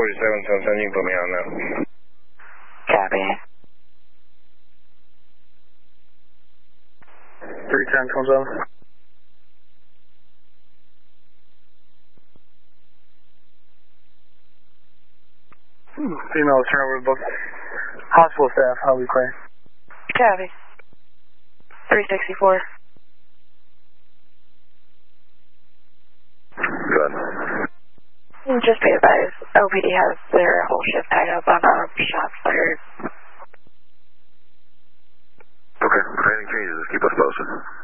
1047, put me on now. Copy. 310 comes over. Female turnover book. Hospital staff, how we claim? Copy. 364. Good. Just be advised, OPD has their whole shift tied up on shots fired. Okay, if anything changes, just keep us posted.